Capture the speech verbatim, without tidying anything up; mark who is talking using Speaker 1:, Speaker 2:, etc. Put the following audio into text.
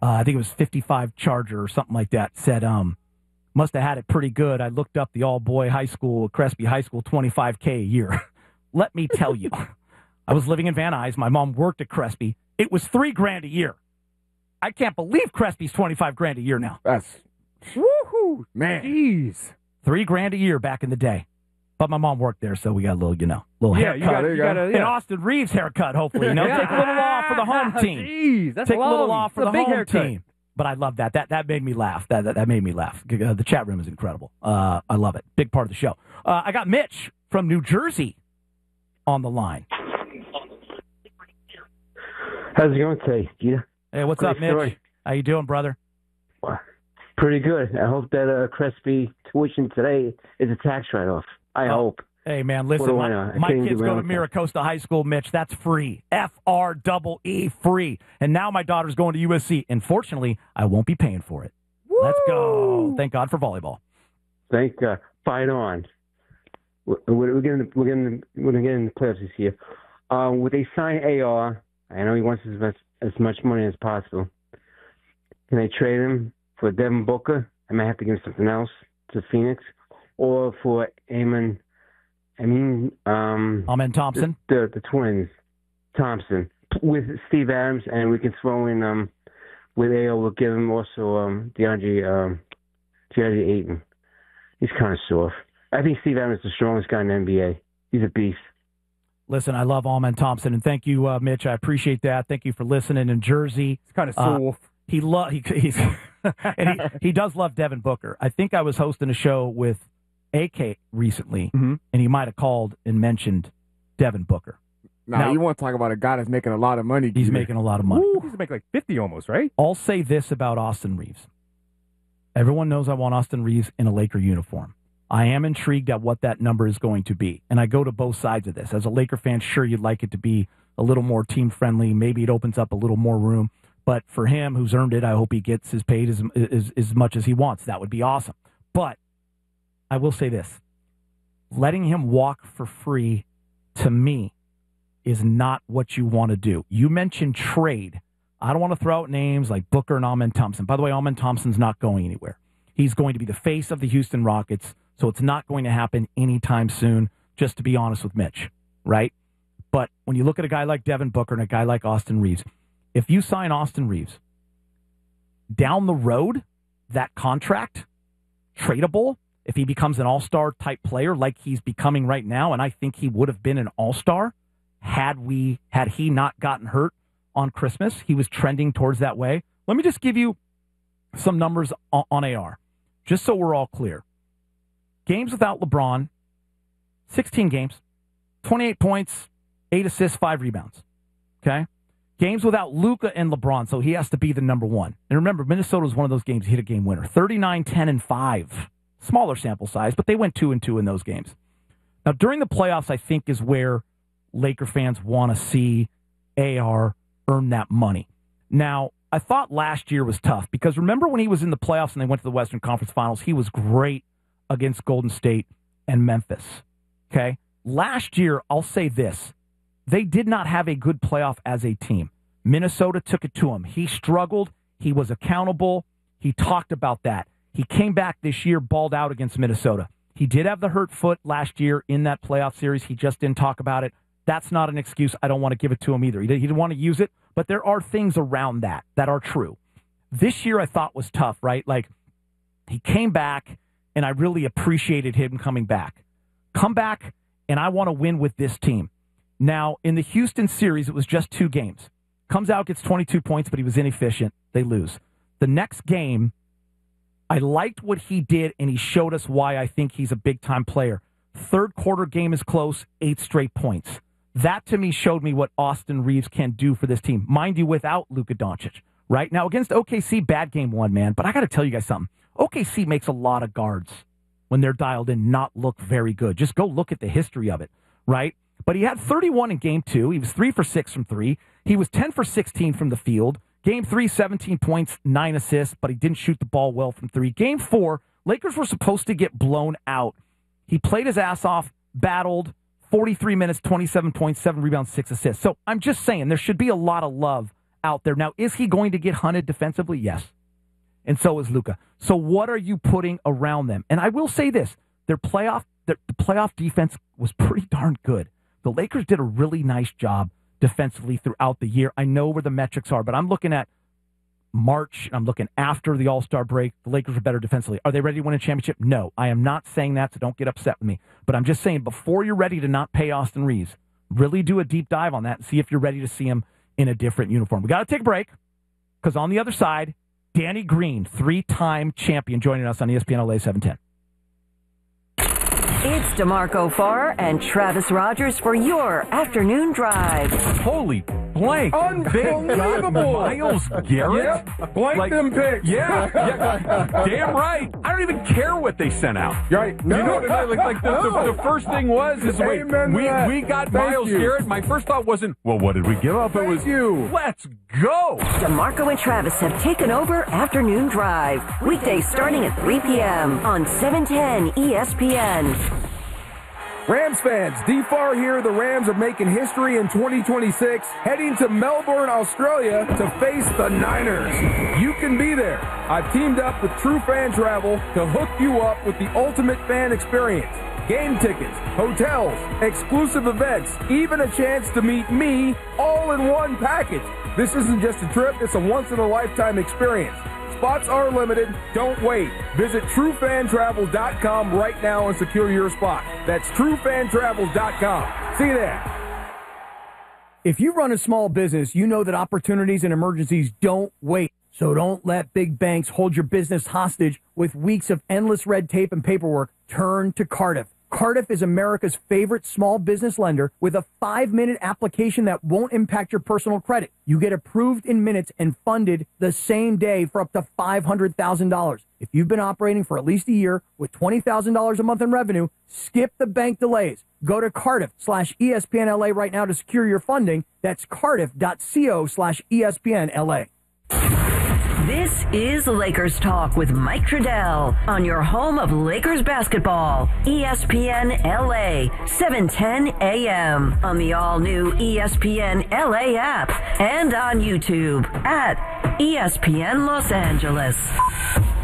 Speaker 1: uh, I think it was fifty-five Charger or something like that, said, um, must have had it pretty good. I looked up the all-boy high school, Crespi High School, twenty-five K a year. Let me tell you, I was living in Van Nuys. My mom worked at Crespi. It was three grand a year. I can't believe Crespi's twenty-five grand a year now.
Speaker 2: That's, woohoo, man.
Speaker 3: Jeez.
Speaker 1: Three grand a year back in the day. But my mom worked there, so we got a little, you know, little
Speaker 3: Yeah,
Speaker 1: haircut.
Speaker 3: you got,
Speaker 2: There
Speaker 3: you
Speaker 2: you
Speaker 3: got
Speaker 2: go.
Speaker 3: a,
Speaker 1: An
Speaker 3: yeah.
Speaker 1: Austin Reeves haircut, hopefully. You know, take a little off for the home team.
Speaker 3: Jeez, that's
Speaker 1: Take a little
Speaker 3: long.
Speaker 1: off for
Speaker 3: It's
Speaker 1: the
Speaker 3: a big
Speaker 1: home
Speaker 3: haircut.
Speaker 1: team. But I love that. That that made me laugh. That that, that made me laugh. Uh, the chat room is incredible. Uh, I love it. Big part of the show. Uh, I got Mitch from New Jersey on the line.
Speaker 4: How's it going today, Gita?
Speaker 1: Hey, what's
Speaker 4: Great
Speaker 1: up, Mitch?
Speaker 4: story.
Speaker 1: How you doing, brother?
Speaker 4: Pretty good. I hope that uh, Crespi tuition today is a tax write-off. I
Speaker 1: Oh.
Speaker 4: hope.
Speaker 1: Hey, man,
Speaker 4: What
Speaker 1: listen,
Speaker 4: do I know?
Speaker 1: my,
Speaker 4: I
Speaker 1: my
Speaker 4: can't even
Speaker 1: kids
Speaker 4: do my
Speaker 1: go to
Speaker 4: own
Speaker 1: Miracosta High School, Mitch. That's free. F R E E, free. And now my daughter's going to U S C. And fortunately, I won't be paying for it. Let's go. Thank God for volleyball.
Speaker 4: Thank God. Fight on. We're, we're getting we're getting we're gonna get in the playoffs this year. Um, would they sign A R? I know he wants as much as much money as possible. Can they trade him for Devin Booker? I might have to give him something else to Phoenix, or for Amon. I mean, um,
Speaker 1: Amen Thompson.
Speaker 4: the the twins, Thompson, with Steve Adams, and we can throw in um with A O. We'll give him also um DeAndre um DeAndre Ayton. He's kind of soft. I think Steve Adams is the strongest guy in the N B A. He's a beast.
Speaker 1: Listen, I love Amen Thompson, and thank you, uh, Mitch. I appreciate that. Thank you for listening in Jersey.
Speaker 3: It's kind of
Speaker 1: Uh,
Speaker 3: soft.
Speaker 1: He lo- he he's and he, he does love Devin Booker. I think I was hosting a show with A K recently,
Speaker 3: Mhm.
Speaker 1: and he might have called and mentioned Devin Booker.
Speaker 2: Now,
Speaker 1: Now-
Speaker 2: you want to talk about a guy that's making a lot of money.
Speaker 1: He's
Speaker 2: Gita.
Speaker 1: making a lot of money.
Speaker 3: Ooh, he's make like fifty almost, right?
Speaker 1: I'll say this about Austin Reeves. Everyone knows I want Austin Reeves in a Laker uniform. I am intrigued at what that number is going to be. And I go to both sides of this. As a Laker fan, sure, you'd like it to be a little more team-friendly. Maybe it opens up a little more room. But for him, who's earned it, I hope he gets his paid as, as, as much as he wants. That would be awesome. But I will say this. Letting him walk for free, to me, is not what you want to do. You mentioned trade. I don't want to throw out names like Booker and Amen Thompson. By the way, Amen Thompson's not going anywhere. He's going to be the face of the Houston Rockets, so it's not going to happen anytime soon, just to be honest with Mitch, right? But when you look at a guy like Devin Booker and a guy like Austin Reeves, if you sign Austin Reeves, down the road, that contract, tradable, if he becomes an all-star type player like he's becoming right now, and I think he would have been an all-star had we had he not gotten hurt on Christmas. He was trending towards that way. Let me just give you some numbers on, on A R, just so we're all clear. Games without LeBron, sixteen games, twenty-eight points, eight assists, five rebounds. Okay? Games without Luka and LeBron, so he has to be the number one. And remember, Minnesota was one of those games he hit a game winner. thirty-nine, ten, and five. Smaller sample size, but they went two and two in those games. Now, during the playoffs, I think is where Laker fans want to see A R earn that money. Now, I thought last year was tough because remember when he was in the playoffs and they went to the Western Conference Finals, he was great against Golden State and Memphis. Okay? Last year, I'll say this. They did not have a good playoff as a team. Minnesota took it to him. He struggled. He was accountable. He talked about that. He came back this year, balled out against Minnesota. He did have the hurt foot last year in that playoff series. He just didn't talk about it. That's not an excuse. I don't want to give it to him either. He didn't want to use it, but there are things around that that are true. This year I thought was tough, right? Like, he came back, and I really appreciated him coming back. Come back, and I want to win with this team. Now, in the Houston series, it was just two games. Comes out, gets twenty-two points, but he was inefficient. They lose. The next game, I liked what he did, and he showed us why I think he's a big-time player. Third quarter game is close, eight straight points. That, to me, showed me what Austin Reeves can do for this team. Mind you, without Luka Doncic, right? Now, against O K C, bad game one, man. But I got to tell you guys something. O K C makes a lot of guards when they're dialed in not look very good. Just go look at the history of it, right? But he had thirty-one in game two. He was three for six from three. He was ten for sixteen from the field. Game three, seventeen points, nine assists, but he didn't shoot the ball well from three. Game four, Lakers were supposed to get blown out. He played his ass off, battled, forty-three minutes, twenty-seven points, seven rebounds, six assists. So I'm just saying there should be a lot of love out there. Now, is he going to get hunted defensively? Yes. And so is Luka. So what are you putting around them? And I will say this, their playoff, their playoff defense was pretty darn good. The Lakers did a really nice job defensively throughout the year. I know where the metrics are, but I'm looking at March. I'm looking after the All-Star break. The Lakers are better defensively. Are they ready to win a championship? No. I am not saying that, so don't get upset with me. But I'm just saying, before you're ready to not pay Austin Reeves, really do a deep dive on that and see if you're ready to see him in a different uniform. We got to take a break, because on the other side, Danny Green, three-time champion, joining us on E S P N L A seven ten.
Speaker 5: It's DeMarco Farr and Travis Rogers for your afternoon drive.
Speaker 6: Holy blank.
Speaker 2: Unbelievable.
Speaker 6: Miles Garrett?
Speaker 2: Yep. Blank
Speaker 6: Like-
Speaker 2: them picks.
Speaker 6: Yeah, yeah, damn right. I don't even care what they sent out.
Speaker 2: Right. No.
Speaker 6: You know what I mean? Like, like the,
Speaker 2: No.
Speaker 6: the, the first thing was, is wait,
Speaker 2: Amen to
Speaker 6: we,
Speaker 2: that.
Speaker 6: we got
Speaker 2: Thank
Speaker 6: Miles
Speaker 2: you.
Speaker 6: Garrett. My first thought wasn't, well, what did we give up? It
Speaker 2: Thank
Speaker 6: was,
Speaker 2: you.
Speaker 6: let's go.
Speaker 5: DeMarco and Travis have taken over Afternoon Drive. Weekdays starting at three p.m. on seven ten E S P N.
Speaker 2: Rams fans, D Farr here. The Rams are making history in twenty twenty-six, heading to Melbourne, Australia to face the Niners. You can be there. I've teamed up with True Fan Travel to hook you up with the ultimate fan experience. Game tickets, hotels, exclusive events, even a chance to meet me all in one package. This isn't just a trip, it's a once-in-a-lifetime experience. Spots are limited. Don't wait. Visit true fan travel dot com right now and secure your spot. That's true fan travel dot com. See you there. If you run a small business, you know that opportunities and emergencies don't wait. So don't let big banks hold your business hostage with weeks of endless red tape and paperwork. Turn to Cardiff. Cardiff is America's favorite small business lender with a five-minute application that won't impact your personal credit. You get approved in minutes and funded the same day for up to five hundred thousand dollars. If you've been operating for at least a year with twenty thousand dollars a month in revenue, skip the bank delays. Go to Cardiff slash ESPNLA right now to secure your funding. That's cardiff.co slash ESPNLA.
Speaker 5: This is Lakers Talk with Mike Trudell on your home of Lakers basketball, E S P N L A, seven ten A M, on the all-new E S P N L A app, and on YouTube at E S P N Los Angeles.